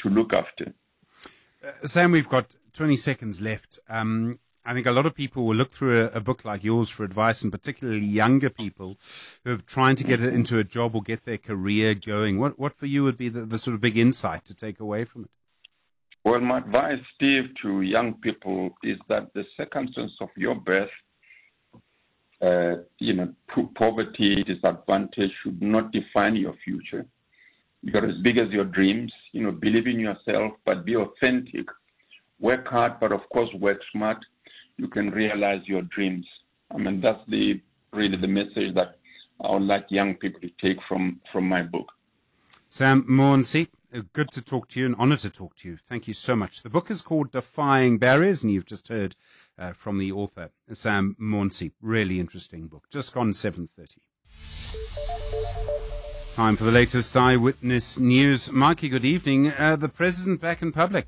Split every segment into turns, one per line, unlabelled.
to look after.
Sam, we've got 20 seconds left. I think a lot of people will look through a book like yours for advice, and particularly younger people who are trying to get into a job or get their career going. What for you would be the sort of big insight to take away from it?
Well, my advice, Steve, to young people is that the circumstance of your birth, poverty, disadvantage should not define your future. You're as big as your dreams. Believe in yourself, but be authentic. Work hard, but of course work smart. You can realize your dreams. That's really the message that I would like young people to take from my book.
Sam Moonsi, good to talk to you, an honor to talk to you. Thank you so much. The book is called Defying Barriers, and you've just heard from the author, Sam Moonsi. Really interesting book. Just gone 7:30. Time for the latest Eyewitness News. Mikey, good evening. The president back in public.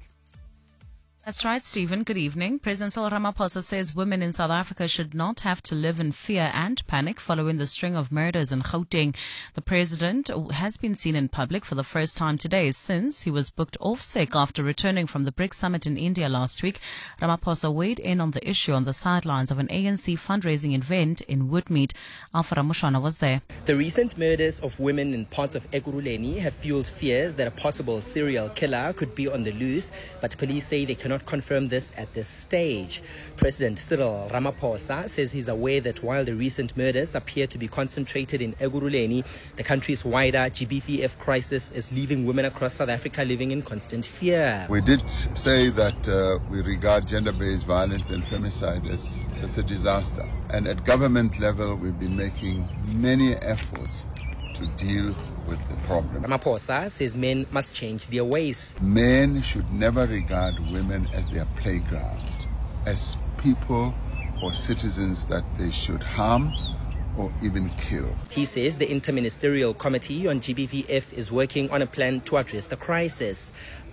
That's right, Stephen. Good evening. President Cyril Ramaphosa says women in South Africa should not have to live in fear and panic following the string of murders in Gauteng. The president has been seen in public for the first time today since he was booked off sick after returning from the BRICS summit in India last week. Ramaphosa weighed in on the issue on the sidelines of an ANC fundraising event in Woodmead. Alpha Ramushwana was there.
The recent murders of women in parts of Ekurhuleni have fueled fears that a possible serial killer could be on the loose, but police say they cannot confirm this at this stage. President Cyril Ramaphosa says he's aware that while the recent murders appear to be concentrated in Ekurhuleni, the country's wider GBVF crisis is leaving women across South Africa living in constant fear.
We did say that we regard gender-based violence and femicide as a disaster. And at government level, we've been making many efforts to deal with the problem.
Ramaphosa says men must change their ways.
Men should never regard women as their playground, as people or citizens that they should harm or even kill.
He says the Interministerial Committee on GBVF is working on a plan to address the crisis.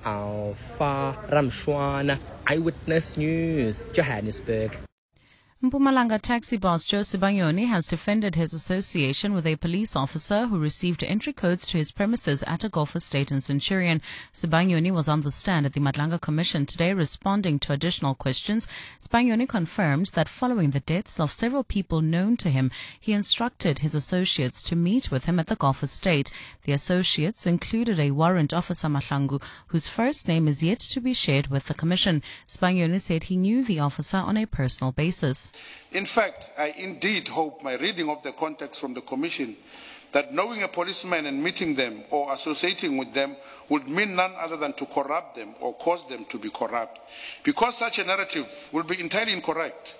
Alpha Ramshwana, Eyewitness News, Johannesburg.
Mpumalanga taxi boss Joe Sibanyoni has defended his association with a police officer who received entry codes to his premises at a golf estate in Centurion. Sibanyoni was on the stand at the Madlanga Commission today responding to additional questions. Sibanyoni confirmed that following the deaths of several people known to him, he instructed his associates to meet with him at the golf estate. The associates included a warrant officer Mahlangu, whose first name is yet to be shared with the Commission. Sibanyoni said he knew the officer on a personal basis.
In fact, I indeed hope my reading of the context from the Commission that knowing a policeman and meeting them or associating with them would mean none other than to corrupt them or cause them to be corrupt, because such a narrative will be entirely incorrect.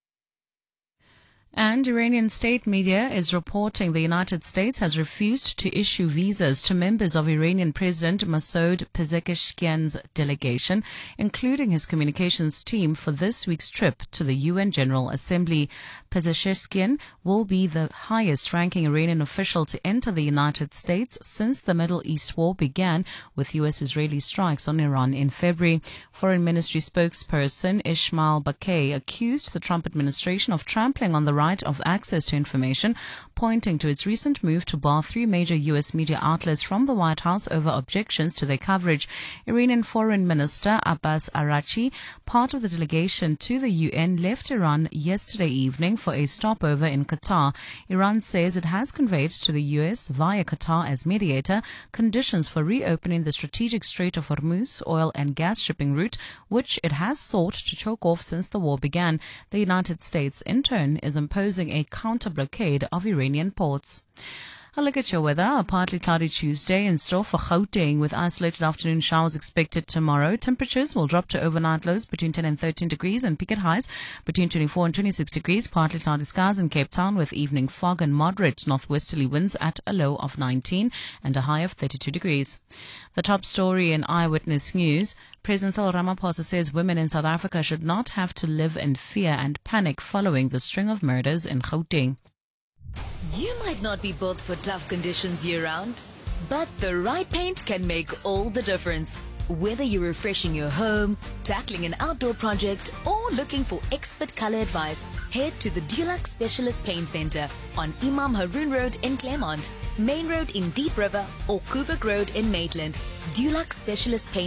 And Iranian state media is reporting the United States has refused to issue visas to members of Iranian President Masoud Pezeshkian's delegation, including his communications team, for this week's trip to the UN General Assembly. Pezeshkian will be the highest-ranking Iranian official to enter the United States since the Middle East war began with U.S.-Israeli strikes on Iran in February. Foreign Ministry spokesperson Ismail Bakay accused the Trump administration of trampling on the right of access to information, pointing to its recent move to bar 3 major U.S. media outlets from the White House over objections to their coverage. Iranian Foreign Minister Abbas Araghchi, part of the delegation to the UN, left Iran yesterday evening for a stopover in Qatar. Iran says it has conveyed to the U.S. via Qatar as mediator conditions for reopening the strategic Strait of Hormuz oil and gas shipping route, which it has sought to choke off since the war began. The United States, in turn, is imposing a counter-blockade of Iranian ports. A look at your weather. A partly cloudy Tuesday in store for Gauteng with isolated afternoon showers expected tomorrow. Temperatures will drop to overnight lows between 10 and 13 degrees and peak at highs between 24 and 26 degrees. Partly cloudy skies in Cape Town with evening fog and moderate northwesterly winds at a low of 19 and a high of 32 degrees. The top story in Eyewitness News. President Cyril Ramaphosa says women in South Africa should not have to live in fear and panic following the string of murders in Gauteng.
You might not be built for tough conditions year-round, but the right paint can make all the difference. Whether you're refreshing your home, tackling an outdoor project, or looking for expert color advice, head to the Dulux Specialist Paint Center on Imam Haroon Road in Claremont, Main Road in Deep River, or Kubrick Road in Maitland. Dulux Specialist Paint